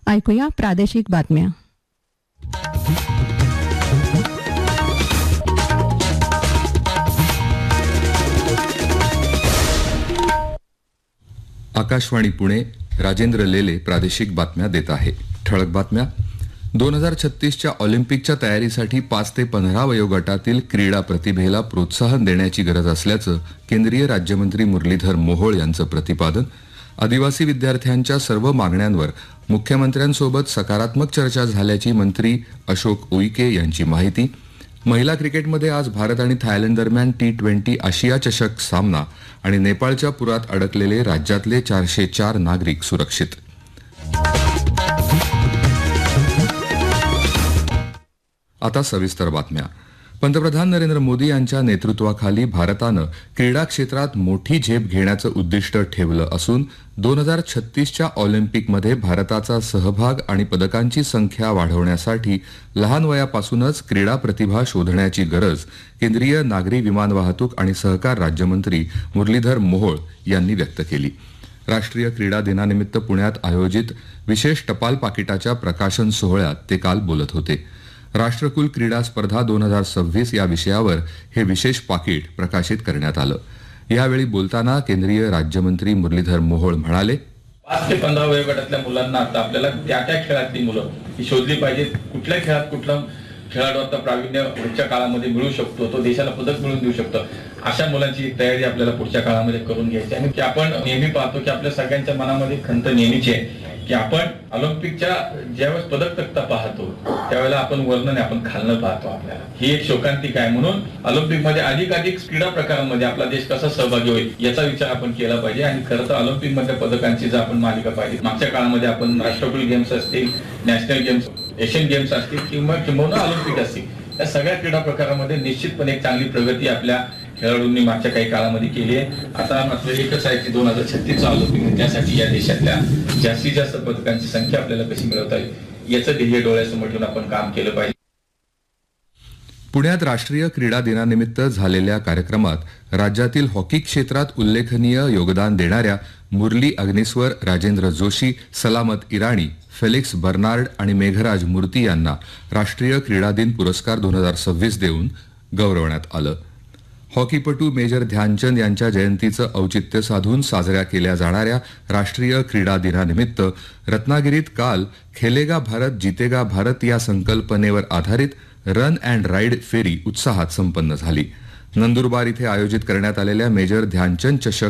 ऐकूया प्रादेशिक बातम्या. आकाशवाणी पुणे. राजेंद्र लेले प्रादेशिक बातम्या देत आहे. ठळक बातम्या. 2036च्या ऑलिम्पिकच्या तयारीसाठी 5 ते 15 वयोगटातील क्रीडा प्रतिभेला प्रोत्साहन देण्याची गरज असल्याचं केंद्रीय राज्यमंत्री मुरलीधर मोहोळ यांचं प्रतिपादन. आदिवासी विद्यार्थ्यांच्या सर्व मागण्यांवर मुख्यमंत्र्यांसोबत सकारात्मक चर्चा झाल्याची मंत्री अशोक उईके यांची माहिती. महिला क्रिकेटमध्ये आज भारत आणि थायलंड दरम्यान T20 आशिया चषक सामना आणि नेपाळच्या पुरात अडकलेले राज्यातले 404 नागरिक सुरक्षित. आता सविस्तर बातम्या. पंतप्रधान नरेंद्र मोदी यांच्या नेतृत्वाखाली भारतानं क्रीडा क्षेत्रात मोठी झेप घेण्याचं उद्दिष्ट ठेवलं असून 2036च्या ऑलिम्पिकमध्ये भारताचा सहभाग आणि पदकांची संख्या वाढवण्यासाठी लहान वयापासूनच क्रीडा प्रतिभा शोधण्याची गरज केंद्रीय नागरी विमान वाहतूक आणि सहकार राज्यमंत्री मुरलीधर मोहोळ यांनी व्यक्त केली. राष्ट्रीय क्रीडा दिनानिमित्त पुण्यात आयोजित विशेष टपाल पाकिटाच्या प्रकाशन सोहळ्यात ते काल बोलत होते. राष्ट्रकुल क्रीडा स्पर्धा 2026 या विषयावर हे विशेष पाकिट प्रकाशित करण्यात आलं. यावेळी बोलताना केंद्रीय राज्यमंत्री मुरलीधर मोहोळ म्हणाले, 5 ते 15 वयोगटातल्या मुलांना आता आपल्याला त्या खेळातली मुलं ही शोधली पाहिजेत. कुठल्या खेळात कुठला खेळाडू आता प्रावीण्य पुढच्या काळामध्ये मिळू शकतो, तो देशाला पदक मिळवून देऊ शकतो, अशा मुलांची तयारी आपल्याला पुढच्या काळामध्ये करून घ्यायची. आणि की आपण नेहमी पाहतो की आपल्या सगळ्यांच्या मनामध्ये खंत नेहमीची आहे की आपण ऑलिम्पिकच्या ज्यावेळेस पदक तक्ता पाहतो त्यावेळेला आपण वर्णन आपण खालनं पाहतो. आपल्याला ही एक शोकांतिका आहे. म्हणून ऑलिम्पिकमध्ये अधिकाधिक क्रीडा प्रकारांमध्ये आपला देश कसा सहभागी होईल याचा विचार आपण केला पाहिजे. आणि खरं तर ऑलिम्पिक मधल्या पदकांची जर आपण मालिका पाहिजे, मागच्या काळामध्ये आपण राष्ट्रकुल गेम्स असतील, नॅशनल गेम्स, एशियन गेम्स असतील किंवा ऑलिम्पिक असतील, या सगळ्या क्रीडा प्रकारामध्ये निश्चितपणे एक चांगली प्रगती आपल्या खेळाडूंनी मागच्या काही काळामध्ये केली आहे. आता मात्र एकच आहे की 2036चा ऑलिम्पिक त्यासाठी या देशातल्या जास्तीत जास्त पदकांची संख्या आपल्याला कशी मिळवता येईल याचं ध्येय डोळ्यासमोर ठेवून आपण काम केलं पाहिजे. पुण्यात राष्ट्रीय क्रीडा दिनानिमित्त झालेल्या कार्यक्रमात राज्यातील हॉकी क्षेत्रात उल्लेखनीय योगदान देणाऱ्या मुरली अग्निस्वर, राजेंद्र जोशी, सलामत इराणी, फेलिक्स बर्नार्ड आणि मेघराज मूर्ती यांना राष्ट्रीय क्रीडा दिन पुरस्कार 2026 देऊन गौरवण्यात आलं. हॉकीपटू मेजर ध्यानचंद यांच्या जयंतीचं औचित्य साधून साजऱ्या केल्या जाणाऱ्या राष्ट्रीय क्रीडा दिनानिमित्त रत्नागिरीत काल खेलेगा भारत जितेगा भारत या संकल्पनेवर आधारित रन अँड राईड फेरी उत्साहात संपन्न झाली. नंदुरबार इथे आयोजित करण्यात आलेल्या मेजर ध्यानचंद चषक